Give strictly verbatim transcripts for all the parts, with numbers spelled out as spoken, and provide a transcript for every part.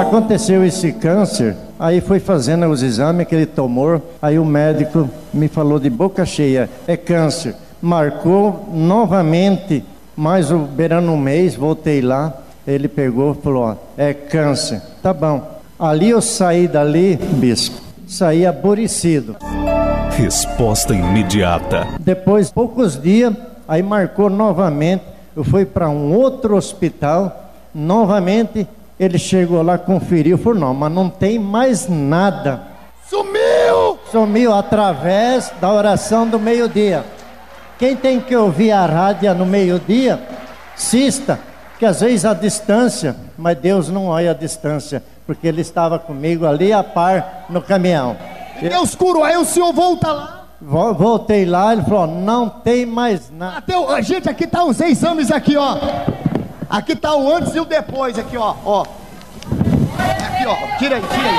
aconteceu esse câncer, aí foi fazendo os exames, aquele tumor, aí o médico me falou de boca cheia, é câncer. Marcou novamente, mais o beirando um mês, voltei lá, ele pegou e falou, ó, é câncer. Tá bom. Ali eu saí dali, bispo, saí aborrecido. Resposta imediata. Depois, poucos dias, aí marcou novamente, eu fui para um outro hospital, novamente, ele chegou lá, conferiu, falou, não, mas não tem mais nada. Sumiu! Sumiu através da oração do meio-dia. Quem tem que ouvir a rádio no meio-dia, assista, que às vezes a distância, mas Deus não olha a distância, porque Ele estava comigo ali a par no caminhão. Deus curou, aí o senhor volta lá. Voltei lá, ele falou, não tem mais nada. Até, gente, aqui tá os exames aqui, ó. Aqui tá o antes e o depois, aqui, ó, ó. Aqui, ó, tira aí, tira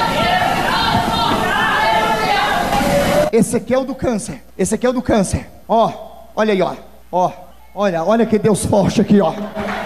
aí. Esse aqui é o do câncer, esse aqui é o do câncer. Ó, olha aí, ó, ó. Olha, olha que Deus forte aqui, ó.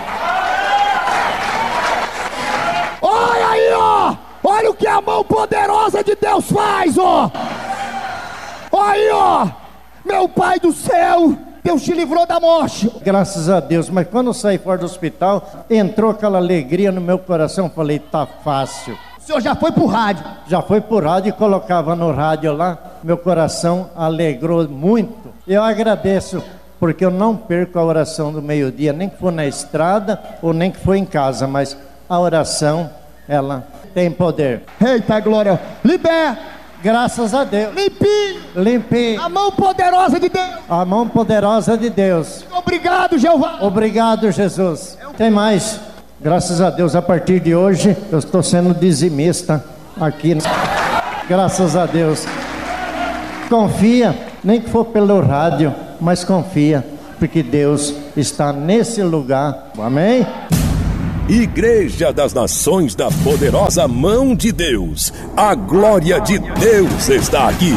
Olha aí, ó. Olha o que a mão poderosa de Deus faz, ó. Olha aí, ó. Meu Pai do céu, Deus te livrou da morte. Graças a Deus, mas quando eu saí fora do hospital, entrou aquela alegria no meu coração, falei, tá fácil. O senhor já foi pro rádio? Já foi pro rádio e colocava no rádio lá, meu coração alegrou muito. Eu agradeço, porque eu não perco a oração do meio-dia, nem que for na estrada ou nem que for em casa, mas a oração, ela tem poder. Eita glória, libera. Graças a Deus. Limpinho. Limpinho. A mão poderosa de Deus. A mão poderosa de Deus. Obrigado, Jeová. Obrigado, Jesus. Tem mais. Graças a Deus, a partir de hoje, eu estou sendo dizimista aqui. Graças a Deus. Confia, nem que for pelo rádio, mas confia, porque Deus está nesse lugar. Amém? Igreja das Nações da Poderosa Mão de Deus. A glória de Deus está aqui.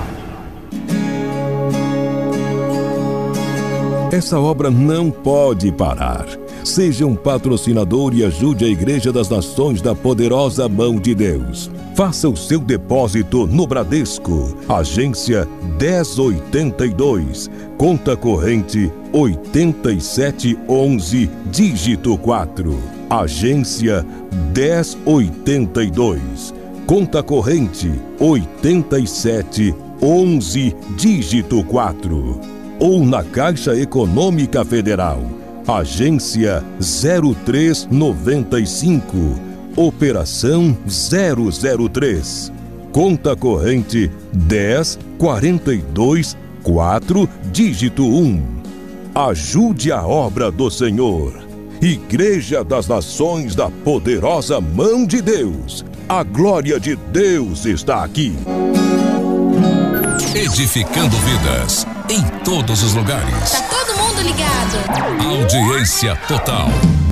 Essa obra não pode parar. Seja um patrocinador e ajude a Igreja das Nações da Poderosa Mão de Deus. Faça o seu depósito no Bradesco, agência dez oitenta e dois, conta corrente oitenta e sete onze, dígito quatro. Agência dez oitenta e dois, conta corrente oitenta e sete onze, dígito quatro. Ou na Caixa Econômica Federal, agência zero três noventa e cinco, operação zero zero três, conta corrente dez quarenta e dois quatro, dígito um. Ajude a obra do Senhor. Igreja das Nações da Poderosa Mão de Deus. A glória de Deus está aqui. Edificando vidas em todos os lugares. Tá todo mundo ligado. Audiência total.